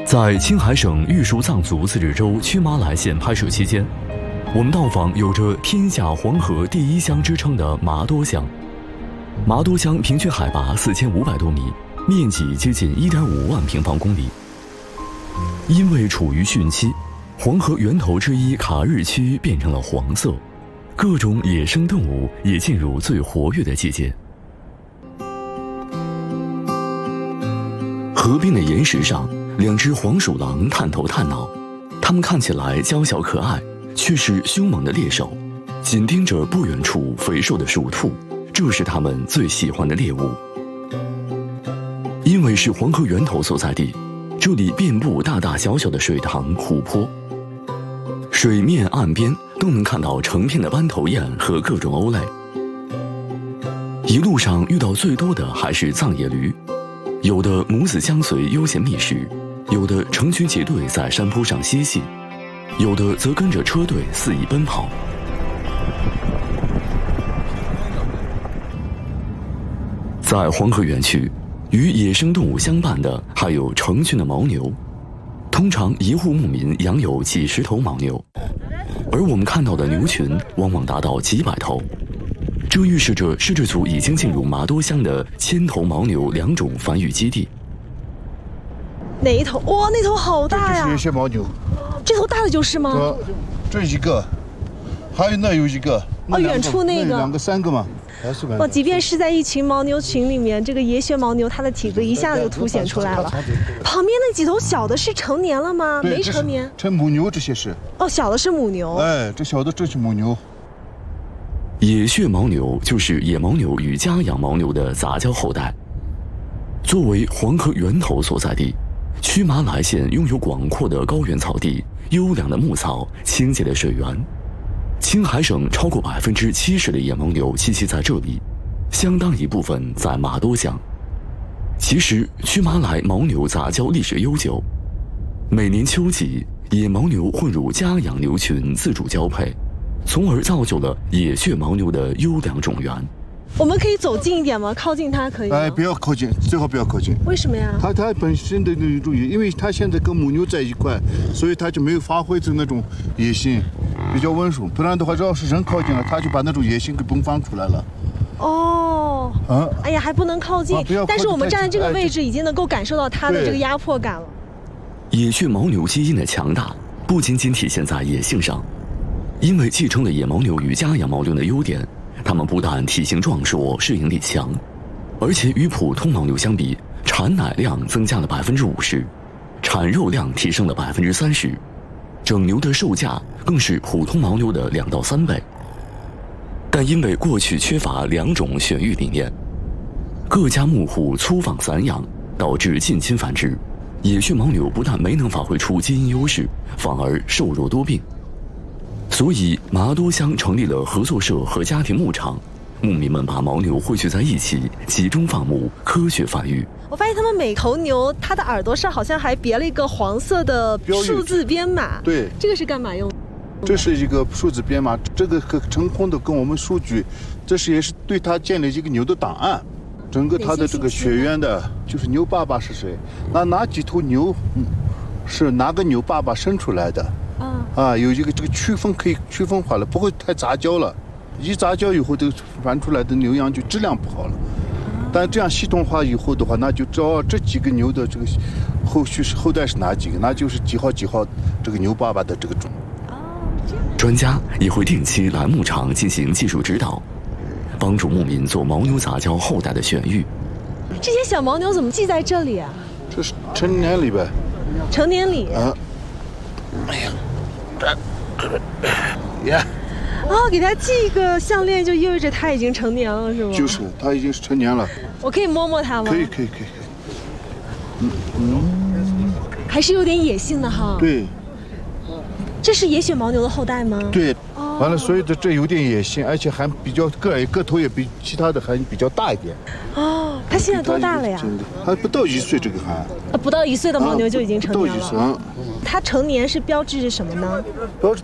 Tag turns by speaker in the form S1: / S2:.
S1: 在青海省玉树藏族自治州曲马来县拍摄期间，我们到访有着“天下黄河第一乡”之称的麻多乡。麻多乡平均海拔4500多米，面积接近1.5万平方公里。因为处于汛期，黄河源头之一卡日区变成了黄色，各种野生动物也进入最活跃的季节。河边的岩石上，2只黄鼠狼探头探脑，它们看起来娇小可爱，却是凶猛的猎手，紧盯着不远处肥硕的鼠兔，这是它们最喜欢的猎物。因为是黄河源头所在地，这里遍布大大小小的水塘、湖泊，水面岸边都能看到成片的斑头雁和各种鸥类。一路上遇到最多的还是藏野驴，有的母子相随悠闲觅食，有的成群结队在山坡上嬉戏，有的则跟着车队肆意奔跑。在黄河源区，与野生动物相伴的还有成群的牦牛，通常一户牧民养有几十头牦牛，而我们看到的牛群往往达到几百头。这预示着摄制组已经进入麻多乡的1000头牦牛2种繁育基地。
S2: 哪一头？哇，那头好大呀！
S3: 这是野牦牛。
S2: 这头大的就是吗？
S3: 这一个，还有那有一个。
S2: 哦，远处那个。
S3: 2个3个嘛。
S2: 哇，即便是在一群牦牛群里面，这个野血牦牛它的体格一下子就凸显出来了。旁边那几头小的是成年了吗？没成年。
S3: 成母牛这些是。
S2: 哦，小的是母牛。
S3: 哎，这小的这是母牛。
S1: 野血牦牛就是野牦牛与家养牦牛的杂交后代。作为黄河源头所在地，曲马来县拥有广阔的高原草地、优良的牧草、清洁的水源。青海省超过70%的野牦牛栖息在这里，相当一部分在麻多乡。其实，曲马来牦牛杂交历史悠久，每年秋季，野牦牛混入家养牛群自主交配，从而造就了野血牦牛的优良种源。
S2: 我们可以走近一点吗？靠近它可以吗？
S3: 哎，不要靠近，最好不要靠近。
S2: 为什么呀？
S3: 它本身的那种，因为它现在跟母牛在一块，所以它就没有发挥出那种野性，比较温顺。不然的话，要是人靠近了，它就把那种野性给迸发出来了。
S2: 哦，哎呀，还不能靠近。但是我们站在这个位置，已经能够感受到它的这个压迫感了。
S1: 野血牦牛基因的强大，不仅仅体现在野性上，因为继承了野牦牛与家养牦牛的优点。它们不但体型壮硕、适应力强，而且与普通牦牛相比，产奶量增加了50%，产肉量提升了30%，整牛的售价更是普通牦牛的2到3倍。但因为过去缺乏2种选育理念，各家牧户粗放散养，导致近亲繁殖，野血牦牛不但没能发挥出基因优势，反而瘦弱多病。所以，麻多乡成立了合作社和家庭牧场，牧民们把牦牛汇聚在一起，集中放牧，科学繁育。
S2: 我发现他们每头牛，它的耳朵上好像还别了一个黄色的数字编码。
S3: 对，
S2: 这个是干嘛用的？
S3: 这是一个数字编码，这个成功的跟我们数据，这是也是对它建立一个牛的档案。整个它的这个血缘的，就是牛爸爸是谁，哪几头牛是哪个牛爸爸生出来的。有一个这个区分可以区分化了，不会太杂交了。一杂交以后，这个繁出来的牛羊就质量不好了。但这样系统化以后的话，那就知道这几个牛的这个后代是哪几个，那就是几号这个牛爸爸的这个种。
S1: 专家也会定期来牧场进行技术指导，帮助牧民做牦牛杂交后代的选育。
S2: 这些小牦牛怎么系在这里啊？
S3: 这是成年礼呗。
S2: 成年礼。
S3: 哎呀。
S2: 给他系一个项链，就意味着他已经成年了，是吗？
S3: 就是，他已经是成年了。
S2: 我可以摸摸它吗？
S3: 可以。
S2: 还是有点野性的哈。
S3: 对。
S2: 这是野血牦牛的后代吗？
S3: 对。完了，所以这有点野性，而且还比较个头也比其他的还比较大一点。
S2: 它现在多大了呀？
S3: 还不到1岁，这个还。
S2: 不到1岁的牦牛就已经成年了。
S3: 不到1岁。
S2: 它成年是标志着什么呢？
S3: 标志